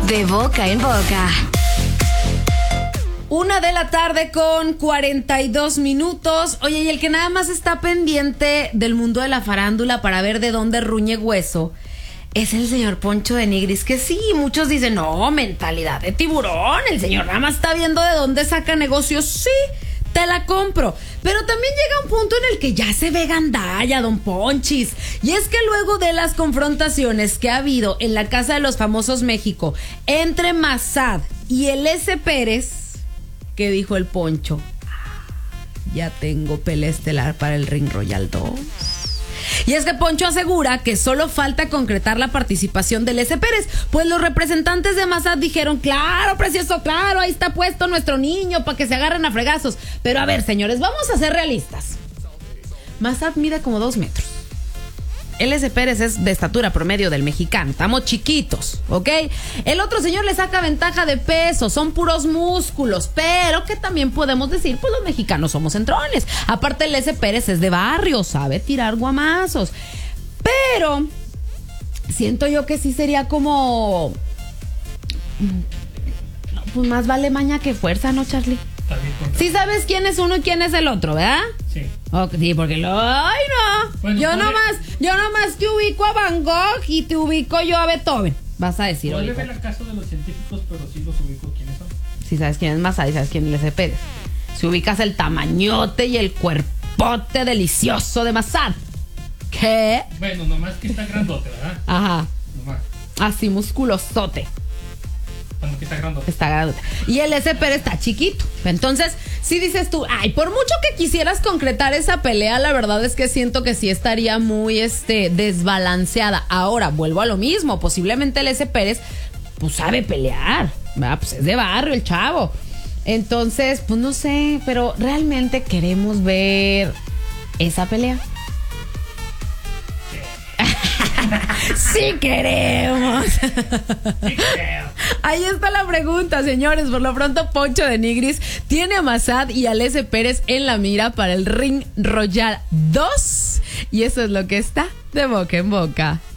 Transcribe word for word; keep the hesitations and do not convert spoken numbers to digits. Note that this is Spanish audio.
De boca en boca. Una de la tarde con cuarenta y dos minutos. Oye, y el que nada más está pendiente del mundo de la farándula para ver de dónde ruñe hueso es el señor Poncho de Nigris, que sí, muchos dicen, no, mentalidad de tiburón, el señor nada más está viendo de dónde saca negocios. Sí, te la compro, pero también llega un punto en el que ya se ve gandalla, don Ponchis. Y es que luego de las confrontaciones que ha habido en la Casa de los Famosos México entre Massad y el S. Pérez, ¿qué dijo el Poncho? Ya tengo pelea estelar para el Ring Royal dos. Y es que Poncho asegura que solo falta concretar la participación del S. Pérez, pues los representantes de Massad dijeron, claro, precioso, claro, ahí está puesto nuestro niño para que se agarren a fregazos. Pero a ver, señores, vamos a ser realistas. Massad mide como dos metros. El S. Pérez es de estatura promedio del mexicano. Estamos chiquitos, ¿ok? El otro señor le saca ventaja de peso. Son puros músculos. Pero que también podemos decir, pues los mexicanos somos entrones. Aparte el S. Pérez es de barrio, sabe tirar guamazos. Pero siento yo que sí sería como... No, pues más vale maña que fuerza, ¿no, Charlie? Sí sabes quién es uno y quién es el otro, ¿verdad? Sí. Okay, sí, porque lo... ¡Ay, no! Bueno, yo ponle... nomás, yo nomás te ubico a Van Gogh y te ubico yo a Beethoven. Vas a decir, oye. oye. No le caso de los científicos, pero sí los ubico quiénes son. Si sabes quién es Massad y sabes quién es el S. Pérez. Si ubicas el tamañote y el cuerpote delicioso de Massad. ¿Qué? Bueno, nomás que está grandote, ¿verdad? Ajá. Nomás. Así musculosote. Cuando que está grandote. Está grandote. Y el S. Pérez está chiquito. Entonces, si dices tú, ay, por mucho que quisieras concretar esa pelea, la verdad es que siento que sí estaría muy este, desbalanceada. Ahora, vuelvo a lo mismo. Posiblemente el S. Pérez, pues sabe pelear, ¿verdad? Pues es de barrio el chavo. Entonces, pues no sé, pero realmente queremos ver esa pelea. Sí queremos. Sí creo. Ahí está la pregunta, señores. Por lo pronto, Poncho de Nigris tiene a Massad y al S. Pérez en la mira para el Ring Royal dos. Y eso es lo que está de boca en boca.